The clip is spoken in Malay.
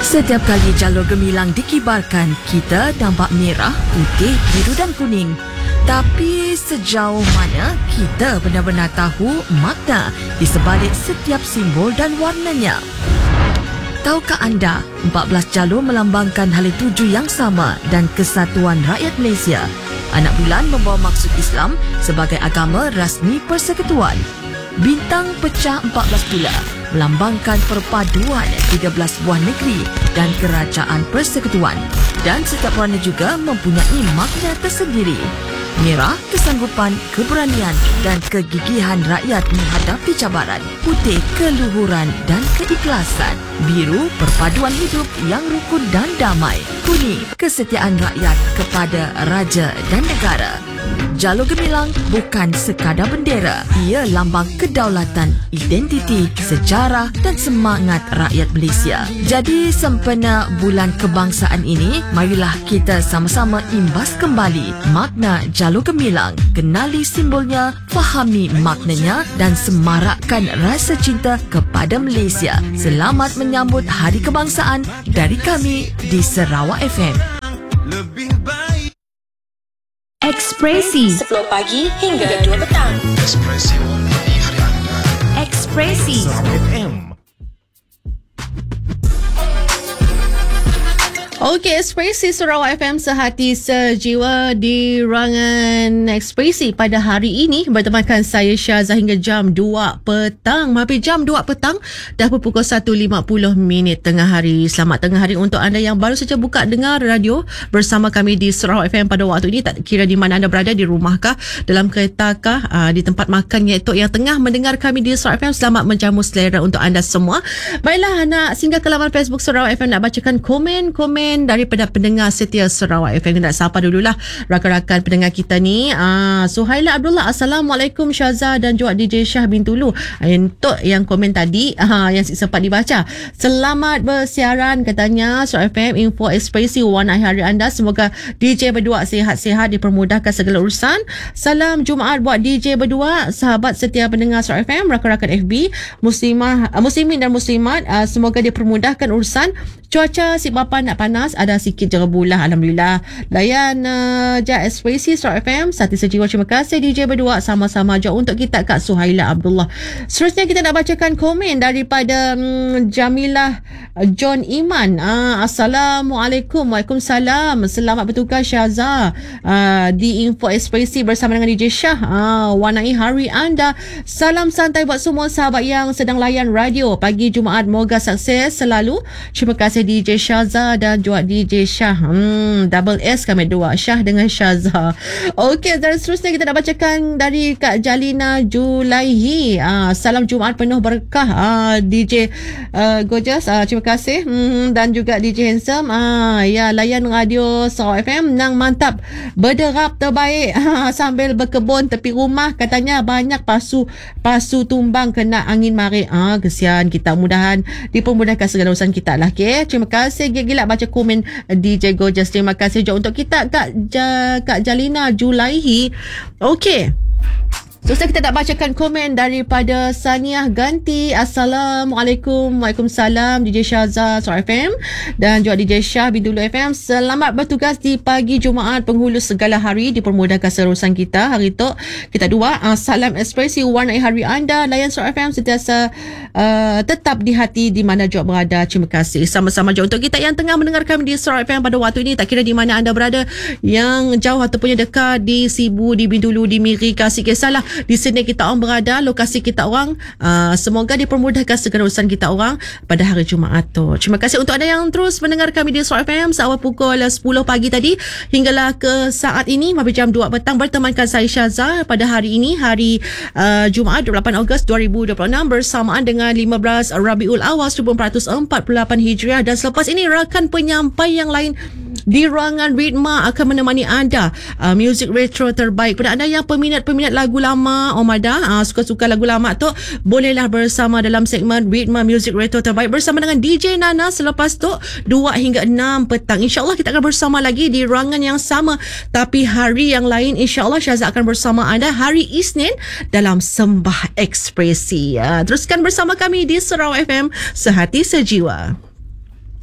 Setiap kali jalur gemilang dikibarkan, kita nampak merah, putih, biru dan kuning. Tapi sejauh mana kita benar-benar tahu makna di sebalik setiap simbol dan warnanya? Tahukah anda, 14 jalur melambangkan hala tuju yang sama dan kesatuan rakyat Malaysia. Anak bulan membawa maksud Islam sebagai agama rasmi persekutuan. Bintang pecah 14 pula melambangkan perpaduan 13 buah negeri dan kerajaan persekutuan. Dan setiap warna juga mempunyai makna tersendiri. Merah, kesanggupan, keberanian dan kegigihan rakyat menghadapi cabaran. Putih, keluhuran dan keikhlasan. Biru, perpaduan hidup yang rukun dan damai. Kuning, kesetiaan rakyat kepada raja dan negara. Jalur gemilang bukan sekadar bendera. Ia lambang kedaulatan, identiti, sejarah dan semangat rakyat Malaysia. Jadi sempena bulan kebangsaan ini, marilah kita sama-sama imbas kembali makna jalur gemilang. Kenali simbolnya, fahami maknanya dan semarakkan rasa cinta kepada Malaysia. Selamat menyambut Hari Kebangsaan dari kami di Sarawak FM. Ekspresi 10 pagi hingga 2 petang. Ekspresi warnai hari anda. Ekspresi Sarawak FM. Okey, Ekspresi Sarawak FM sehati sejiwa di ruangan Ekspresi pada hari ini bertemankan saya Syazah hingga jam 2 petang. Hampir jam 2 petang dah pukul 1.50 tengah hari. Selamat tengah hari untuk anda yang baru saja buka dengar radio bersama kami di Sarawak FM pada waktu ini. Tak kira di mana anda berada, di rumahkah, dalam keretakah, di tempat makan, iaitu yang tengah mendengar kami di Sarawak FM. Selamat menjamu selera untuk anda semua. Baiklah, nak singgah ke laman Facebook Sarawak FM nak bacakan komen-komen daripada pendengar setia Sarawak FM. Nak sapa dululah rakan-rakan pendengar kita ni. Suhaila Abdullah, Assalamualaikum Syazah dan juga DJ Syah Bintulu. Untuk yang komen tadi yang sempat dibaca, selamat bersiaran katanya Sarawak FM, info ekspresi warna hari anda. Semoga DJ berdua sihat-sihat, dipermudahkan segala urusan. Salam Jumaat buat DJ berdua, sahabat setia pendengar Sarawak FM, rakan-rakan FB, muslimin dan muslimat, semoga dipermudahkan urusan. Cuaca si bapa nak panas, ada sikit jerebulah, alhamdulillah. Layan je Ekspresi Sarawak FM, sati sejiwa. Terima kasih DJ berdua, sama-sama je untuk kita Kak Suhaila Abdullah. Seterusnya kita nak bacakan komen daripada Jamilah John Iman. Assalamualaikum. Waalaikumsalam. Selamat bertugas Syazah di info Ekspresi bersama dengan DJ Syah. Warnai hari anda. Salam santai buat semua sahabat yang sedang layan radio pagi Jumaat, moga sukses selalu. Terima kasih DJ Syazah dan juga DJ Syah. Double S kami dua, Syah dengan Syazah. Okey, dan seterusnya kita nak bacakan dari Kak Jalina Julaihi. Salam Jumaat penuh berkah DJ Gorgeous. Terima kasih. Dan juga DJ Handsome. Ya, layan radio Sarawak FM nang mantap, berderap terbaik sambil berkebun tepi rumah. Katanya banyak pasu tumbang kena angin marik. Kesian kita, mudahan dipermudahkan segala urusan kita lah. Okay, terima kasih gila baca komen DJ Gorgeous. Terima kasih juga untuk kita Kak Jalina Julaihi. Okey, so kita nak bacakan komen daripada Saniah Ganti. Assalamualaikum. Waalaikumsalam DJ Syazah Sarawak FM dan juga DJ Syah Bintulu FM. Selamat bertugas di pagi Jumaat, penghulu segala hari, dipermudahkan serusan kita hari tu. Kita dua, salam ekspresi warnai hari anda. Layan Sarawak FM sentiasa tetap di hati di mana juga berada. Terima kasih. Sama-sama juga untuk kita yang tengah mendengar kami di Sarawak FM pada waktu ini. Tak kira di mana anda berada, yang jauh ataupun yang dekat, di Sibu, di Bintulu, di Miri, Kasih, kisahlah di sini kita orang berada, lokasi kita orang. Semoga dipermudahkan segala urusan kita orang pada hari Jumaat tu. Terima kasih untuk anda yang terus mendengar kami di Sarawak FM seawal pukul 10 pagi tadi hinggalah ke saat ini sampai jam 2 petang bertemankan saya Syazah pada hari ini, hari Jumaat 28 Ogos 2026 bersamaan dengan 15 Rabiul Awal 1448 Hijriah. Dan selepas ini rakan penyampai yang lain di ruangan Ritma akan menemani anda. Music retro terbaik. Pada anda yang peminat lagu lama, suka-suka lagu lama tu, bolehlah bersama dalam segmen Ritma Music Retro terbaik bersama dengan DJ Nana selepas tu 2 hingga 6 petang. InsyaAllah kita akan bersama lagi di ruangan yang sama, tapi hari yang lain InsyaAllah Syazah akan bersama anda hari Isnin dalam Sembah Ekspresi. Teruskan bersama kami di Sarawak FM, sehati sejiwa.